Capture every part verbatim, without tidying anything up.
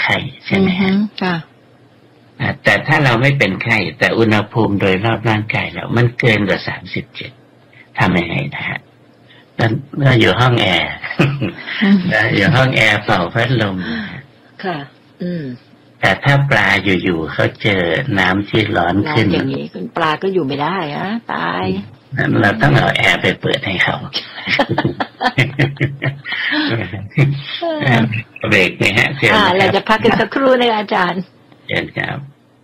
ไข้ใช่ไหมฮะค่ะแต่ถ้าเราไม่เป็นไข้แต่อุณหภูมิโดยรอบร่างกายเรามันเกินกว่าสามสิบเจ็ดทำยังไงนะฮะเราอยู่ห้องแอร์อยู่ห้องแอร์เป่าพัดลมค่ะอืมแต่ถ้าปลาอยู่ๆเขาเจอน้ำที่ร้อนขึ้นอย่างนี้คุณปลาก็อยู่ไม่ได้อะตายเราต้องเอาแอร์ไปเปิดให้เขาเบรกไหมฮะค่ะเราจะพักกันสักครู่นะคะอาจารย์เชิญครับ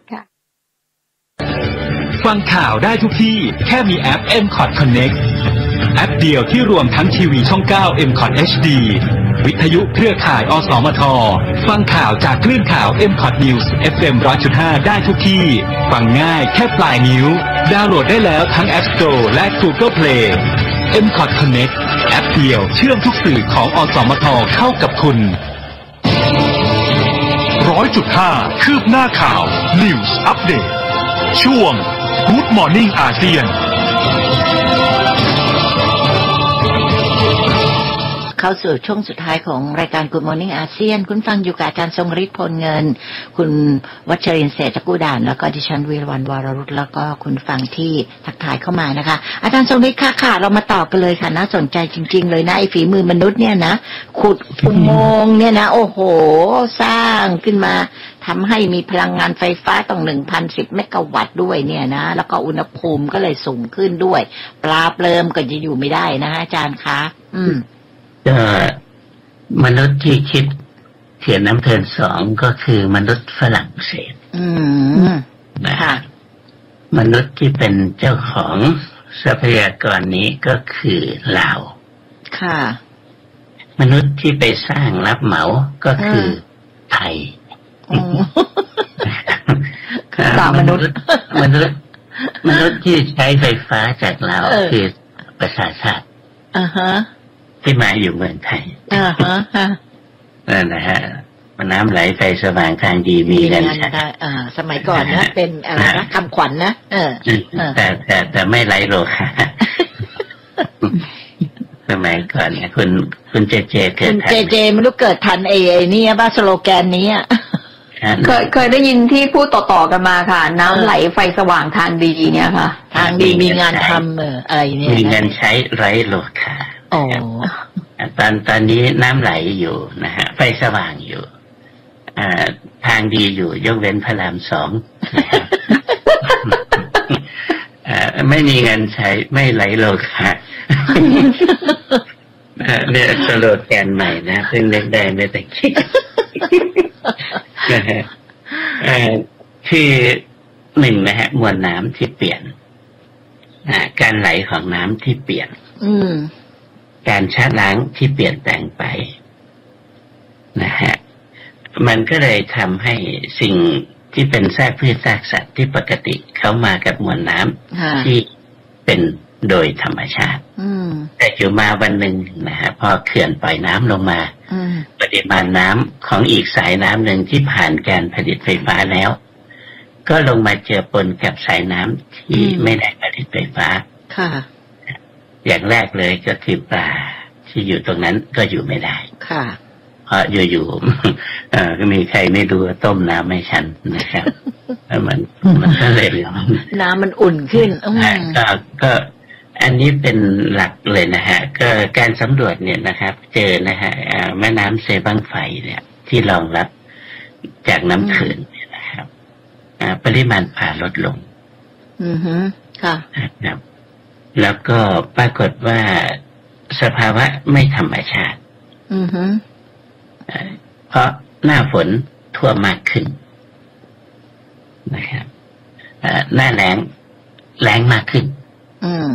ฟังข่าวได้ทุกที่แค่มีแอป เอ็ม คอท Connect แอปเดียวที่รวมทั้งทีวีช่องเก้า เอ็ม คอท เอช ดี วิทยุเครือข่ายอสมทฟังข่าวจากคลื่นข่าว เอ็ม คอท News เอฟ เอ็ม หนึ่งร้อยจุดห้า ได้ทุกที่ฟังง่ายแค่ปลายนิ้วดาวน์โหลดได้แล้วทั้ง App Store และ Google Play เอ็ม คอท Connect แอปเดียวเชื่อมทุกสื่อของอสมทเข้ากับคุณ ร้อยจุดห้า คืบหน้าข่าว News Update ช่วง Good Morning อาเซียนเข้าสู่ช่วงสุดท้ายของรายการ Good Morning อาเซียนคุณฟังอยู่กับอาจารย์ทรงฤทธิ์พลเงินคุณวัชรินทร์เศรษฐกุฎานแล้วก็ดิฉันวีรวรรณวรรุตแล้วก็คุณฟังที่ทักทายเข้ามานะคะอาจารย์ทรงฤทธิ์ค่ะค่ะเรามาต่อกันเลยค่ะน่าสนใจจริงๆเลยนะไอ้ฝีมือมนุษย์เนี่ยนะขุดอุโมงค์เนี่ยนะโอ้โหสร้างขึ้นมาทำให้มีพลังงานไฟฟ้าต้อง หนึ่งพันสิบ เมกะวัตต์ด้วยเนี่ยนะแล้วก็อุณหภูมิก็เลยสูงขึ้นด้วยปลาเปลิมก็จะอยู่ไม่ได้นะอาจารย์คะอืมก็มนุษย์ที่คิดเขียนน้ำเพลินสองก็คือมนุษย์ฝรั่งเศสอืมค่ะมนุษย์ที่เป็นเจ้าของทรัพยากรนี้ก็คือลาวค่ะมนุษย์ที่ไปสร้างรับเหมาก็คือไทยสามมนุษย์มนุษย์มนุษย์ที่ใช้ไฟฟ้าจากลาวคือประชาชาติอ่าฮะที่มาอยู่เมืองไทยอ่าฮะนั่นนะฮะน้ำไหลไฟสว่างทางดีมีกันใช่อ่าสมัยก่อนนะเป็นอะไรนะคำขวัญนะเออแต่แต่แต่ไม่ไหลโลหะสมัยก่อนเนี่ยคุณคุณเจเจเกิดคุณเจเจไม่รู้เกิดทันเอไอนี่บ้าสโลแกนนี้อ่ะเคยเคยได้ยินที่พูดต่อๆกันมาค่ะน้ำไหลไฟสว่างทางดีเนี่ยค่ะทางดีมีงานทำเอออะไรเนี่ยมีเงินใช้ไร้โลหะอ๋อตอนตอนนี้น้ำไหลอยู่นะฮะไฟสว่างอยู่อ่าทางดีอยู่ยกเว้นพระรามสองอ่าไม่มีเงินใช้ไม่ไหลโลหะเนี่ยสโลแกนใหม่นะเพิ่งเล็กได้ไม่แต่คิดนะฮะที่หนึ่งนะฮะมวลน้ำที่เปลี่ยนการไหลของน้ำที่เปลี่ยนการชะล้างที่เปลี่ยนแปลงไปนะฮะมันก็เลยทำให้สิ่งที่เป็นซากพืชซากสัตว์ที่ปกติเขามากับมวลน้ำที่เป็นโดยธรรมชาติแต่อยู่มาวันหนึ่งนะฮะพอเขื่อนปล่อยน้ำลงมาปริมาณน้ำของอีกสายน้ำหนึ่งที่ผ่านการผลิตไฟฟ้าแล้วก็ลงมาเจือปนกับสายน้ำที่ไม่ได้ผลิตไฟฟ้าค่ะอย่างแรกเลยก็คือปลาที่อยู่ตรงนั้นก็อยู่ไม่ได้ค่ะเพราะอยู่ๆเอ่อก็มีใครไม่ดูต้มน้ำไม่ชันนะครับมันมันก็เลยน้ำมันอุ่นขึ้นก็ก็อันนี้เป็นหลักเลยนะฮะก็การสำรวจเนี่ยนะครับเจอนะฮะแม่น้ำเซบังไฟเนี่ยที่รองรับจากน้ำเขื่อนเนี่ยนะครับปริมาณปลาลดลงอือฮึค่ะครับแล้วก็ปรากฏว่าสภาวะไม่ธรรมชาติอือฮึเพราะหน้าฝนท่วมมากขึ้นนะครับหน้าแล้งแล้งมากขึ้นอืม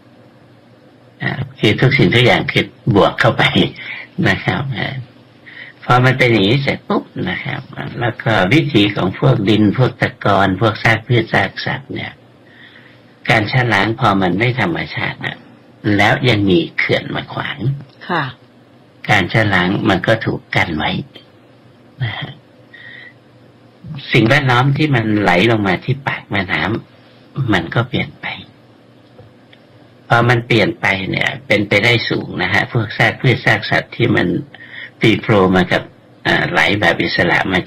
คือทุกสิ่งทุกอย่างคือบวกเข้าไปนะครับพอมันเป็นอย่างนี้เสร็จปุ๊บนะครับแล้วก็วิถีของพวกดินพวกตะกอนพวกซากพืชซากสัตว์เนี่ยการชะล้างพอมันไม่ธรรมชาตินะแล้วยังมีเขื่อนมาขวางค่ะการชะล้างมันก็ถูกกั้นไว้นะฮะสิ่งแวดล้อมที่มันไหลลงมาที่ปากแม่น้ำมันก็เปลี่ยนไปพอมันเปลี่ยนไปเนี่ยเป็นไปได้สูงนะฮะพวกซากพืชซากสัตว์ที่มันตีโผล่มากับไหลแบบอิสระมา